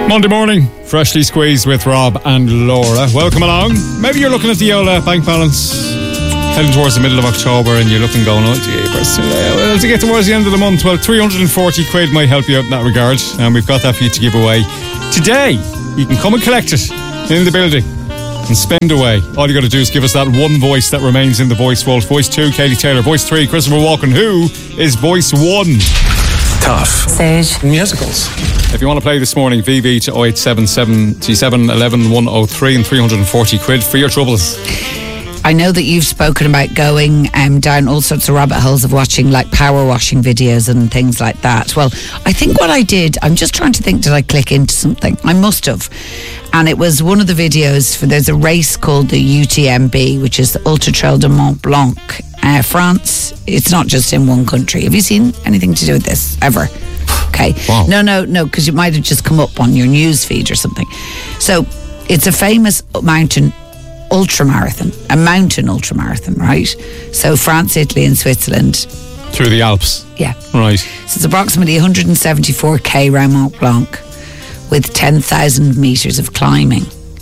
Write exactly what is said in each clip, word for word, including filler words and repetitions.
Monday morning, freshly squeezed with Rob and Laura. Welcome along. Maybe you're looking at the old uh, bank balance heading towards the middle of October and you're looking going, oh gee, well, to get towards the end of the month, well, three hundred forty quid might help you out in that regard, and we've got that for you to give away today. You can come and collect it in the building and spend away. All you got to do is give us that one voice that remains in the voice vault. Voice two, Katie Taylor. Voice three, Christopher Walken. Who is voice one? Tough. Sage. Musicals. If you want to play this morning, V V to oh eight seven seven seven one one one oh three and three hundred forty quid for your troubles. I know that you've spoken about going um, down all sorts of rabbit holes of watching like power washing videos and things like that. Well, I think what I did, I'm just trying to think, did I click into something? I must have. And it was one of the videos for, there's a race called the U T M B, which is the Ultra Trail de Mont Blanc, uh, France. It's not just in one country. Have you seen anything to do with this ever? Okay. Wow. No, no, no, because it might have just come up on your news feed or something. So it's a famous mountain ultramarathon, a mountain ultramarathon, right? So France, Italy and Switzerland. Through the Alps. Yeah. Right. So it's approximately one hundred seventy-four k round Mont Blanc with ten thousand metres of climbing.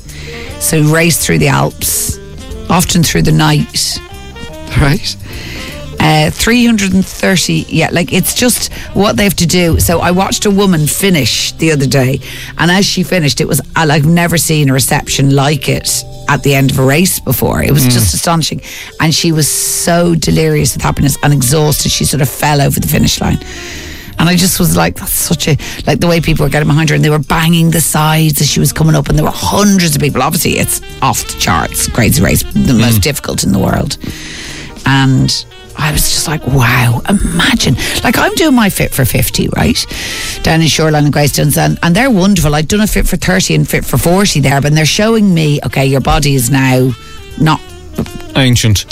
So race through the Alps, often through the night, right? Uh, three hundred thirty, yeah, like it's just what they have to do. So I watched a woman finish the other day, and as she finished, it was, I've never seen a reception like it at the end of a race before. It was mm. just astonishing. And she was so delirious with happiness and exhausted, she sort of fell over the finish line. And I just was like, that's such a, like the way people were getting behind her and they were banging the sides as she was coming up, and there were hundreds of people. Obviously, it's off the charts, crazy race, the mm. most difficult in the world. And I was just like, wow, imagine. Like, I'm doing my Fit for fifty, right? Down in Shoreline and Greystones, and, and they're wonderful. I've done a Fit for thirty and Fit for forty there, but they're showing me, okay, your body is now not ancient.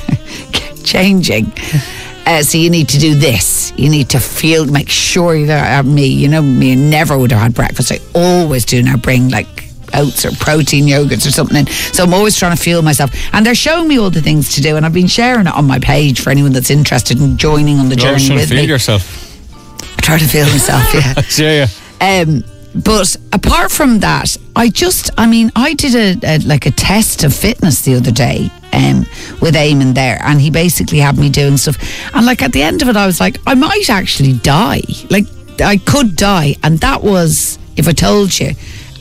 T- changing. Uh, so you need to do this. You need to feel, make sure you have me, you know, me never would have had breakfast. I always do now bring like oats or protein yogurts or something in. So I'm always trying to fuel myself. And they're showing me all the things to do, and I've been sharing it on my page for anyone that's interested in joining on the You're journey trying with to feel me. yourself. I try to feel myself, yeah. yeah, yeah. Um, but apart from that, I just, I mean, I did a, a like a test of fitness the other day um, with Eamon there, and he basically had me doing stuff. And like at the end of it, I was like, I might actually die. Like I could die. And that was, if I told you.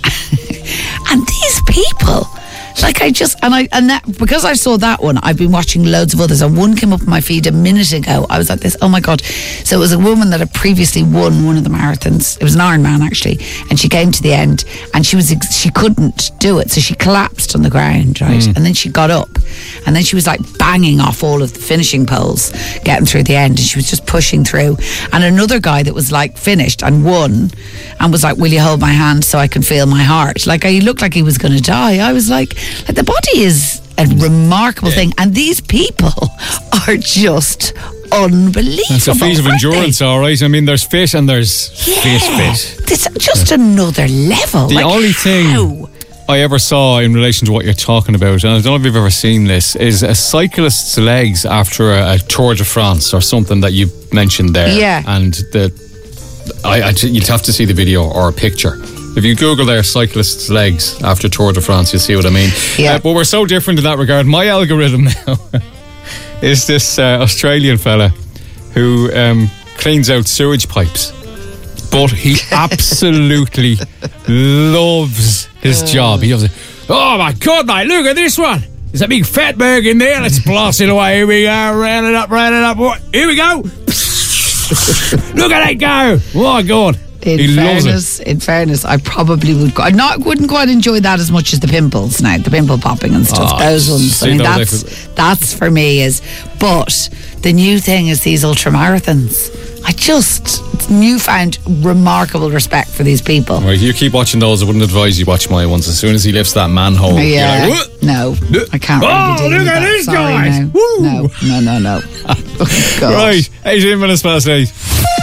And these people, like I just, and I, and that, because I saw that one, I've been watching loads of others, and one came up on my feed a minute ago. I was like this, oh my God. So it was a woman that had previously won one of the marathons. It was an Ironman actually. And she came to the end and she was, she couldn't do it. So she collapsed on the ground, right? Mm. And then she got up, and then she was like banging off all of the finishing poles, getting through the end, and she was just pushing through. And another guy that was like finished and won and was like, will you hold my hand so I can feel my heart? Like he looked like he was going to die. I was like, like the body is a remarkable yeah. thing, and these people are just unbelievable. It's a feat of endurance, all right. I mean, there's fit and there's yeah. fit fit. It's just yeah. another level. The like, only thing how? I ever saw in relation to what you're talking about, and I don't know if you've ever seen this, is a cyclist's legs after a, a Tour de France or something that you mentioned there. Yeah. And the I, I you'd have to see the video or a picture. If you Google their cyclists' legs after Tour de France, you'll see what I mean. Yeah. Uh, but we're so different in that regard. My algorithm now is this uh, Australian fella who um, cleans out sewage pipes. But he absolutely loves his job. He loves it. Oh my God, mate, look at this one. There's a big fat berg in there. Let's blast it away. Here we go. Round it up, round it up. Here we go. Look at that go. Oh my God. In he fairness, loves it. in fairness, I probably would. I not wouldn't quite enjoy that as much as the pimples now, the pimple popping and stuff. Oh, those ones. I mean, that that's that's for me is. But the new thing is these ultra marathons. I just newfound remarkable respect for these people. Right, you keep watching those. I wouldn't advise you watch my ones. As soon as he lifts that manhole, yeah, you're like, what? No, I can't. Oh, really look at this guy! No. no, no, no, no. Oh, God. Right, eighteen minutes past eight.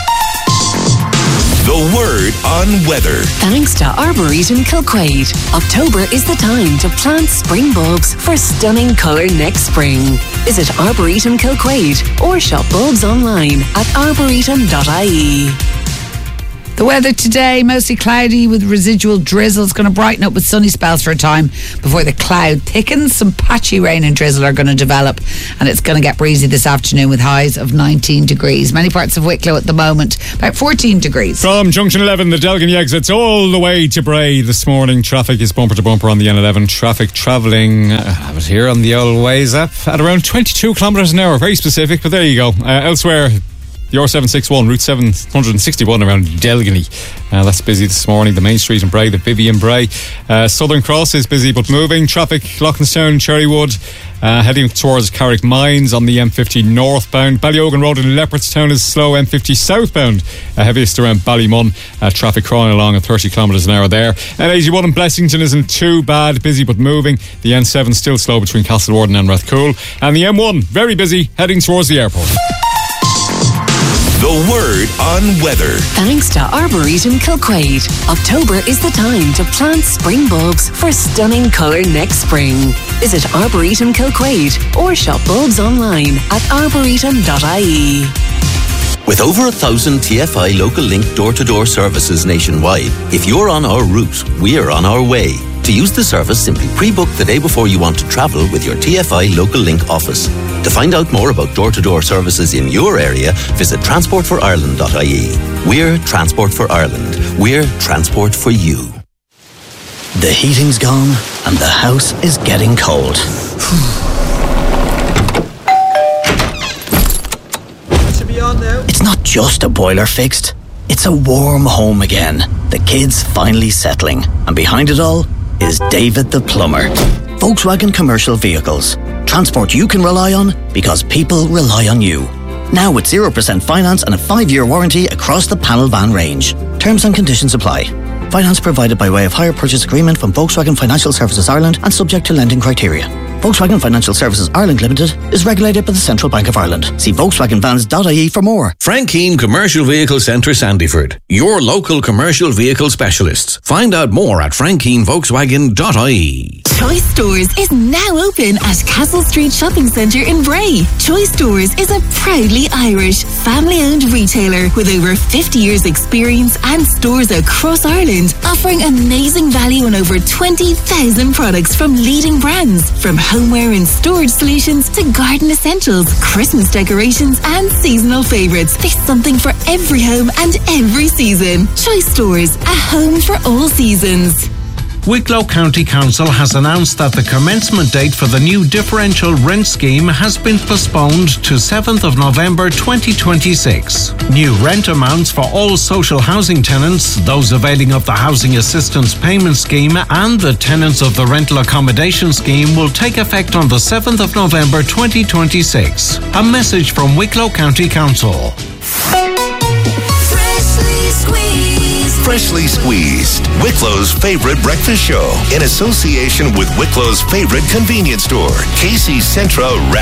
The word on weather. Thanks to Arboretum Kilquade. October is the time to plant spring bulbs for stunning colour next spring. Visit Arboretum Kilquade or shop bulbs online at arboretum dot I E. The weather today, mostly cloudy with residual drizzle. It's going to brighten up with sunny spells for a time before the cloud thickens. Some patchy rain and drizzle are going to develop, and it's going to get breezy this afternoon with highs of nineteen degrees. Many parts of Wicklow at the moment, about fourteen degrees. From Junction eleven, the Delgany exits all the way to Bray this morning. Traffic is bumper to bumper on the N eleven. Traffic travelling, uh, I have it here on the old Waze app, at around twenty-two kilometres an hour. Very specific, but there you go. Uh, elsewhere, the R seven sixty-one, Route seven sixty-one around Delgany. Uh, that's busy this morning. The main street in Bray, the Vivian Bray. Uh, Southern Cross is busy but moving. Traffic, Loughlinstown, Cherrywood, uh, heading towards Carrick Mines on the M fifty northbound. Ballyogan Road in Leopardstown is slow. M fifty southbound, uh, heaviest around Ballymun. Uh, traffic crawling along at thirty kilometres an hour there. N eighty-one in Blessington isn't too bad, busy but moving. The N seven still slow between Castlewarden and Rathcoole. And the M one, very busy, heading towards the airport. The word on weather. Thanks to Arboretum Kilquade. October is the time to plant spring bulbs for stunning colour next spring. Visit Arboretum Kilquade or shop bulbs online at arboretum dot I E. With over a thousand T F I Local Link door-to-door services nationwide, if you're on our route, we're on our way. To use the service, simply pre-book the day before you want to travel with your T F I Local Link office. To find out more about door-to-door services in your area, visit transport for ireland dot I E. We're Transport for Ireland. We're transport for you. The heating's gone and the house is getting cold. It's not just a boiler fixed. It's a warm home again. The kids finally settling. And behind it all is David the Plumber. Volkswagen Commercial Vehicles. Transport you can rely on because people rely on you. Now with zero percent finance and a five-year warranty across the panel van range. Terms and conditions apply. Finance provided by way of hire purchase agreement from Volkswagen Financial Services Ireland and subject to lending criteria. Volkswagen Financial Services Ireland Limited is regulated by the Central Bank of Ireland. See Volkswagen Vans dot I E for more. Frankine Commercial Vehicle Centre Sandyford. Your local commercial vehicle specialists. Find out more at frankine volkswagen dot I E. Choice Stores is now open at Castle Street Shopping Centre in Bray. Choice Stores is a proudly Irish, family-owned retailer with over fifty years experience and stores across Ireland, offering amazing value on over twenty thousand products from leading brands. From homeware and storage solutions to garden essentials, Christmas decorations and seasonal favourites. There's something for every home and every season. Choice Stores, a home for all seasons. Wicklow County Council has announced that the commencement date for the new differential rent scheme has been postponed to seventh of November twenty twenty-six. New rent amounts for all social housing tenants, those availing of the Housing Assistance Payment Scheme and the tenants of the Rental Accommodation Scheme will take effect on the seventh of November twenty twenty-six. A message from Wicklow County Council. Freshly squeezed. Freshly Squeezed, Wicklow's favorite breakfast show, in association with Wicklow's favorite convenience store, Casey's Central.